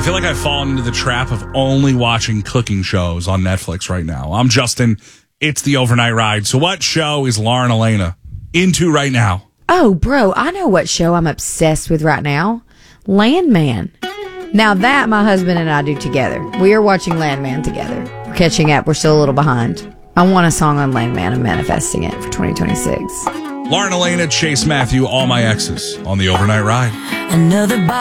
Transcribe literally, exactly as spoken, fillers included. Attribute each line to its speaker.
Speaker 1: I feel like I've fallen into the trap of only watching cooking shows on Netflix right now. I'm Justin. It's the Overnight Ride. So what show is Lauren Elena into right now?
Speaker 2: Oh, bro, I know what show I'm obsessed with right now. Landman. Now that my husband and I do together. We are watching Landman together. We're catching up. We're still a little behind. I want a song on Landman. I'm manifesting it for twenty twenty-six.
Speaker 1: Lauren Elena, Chase Matthew, All My Exes on the Overnight Ride.
Speaker 3: Another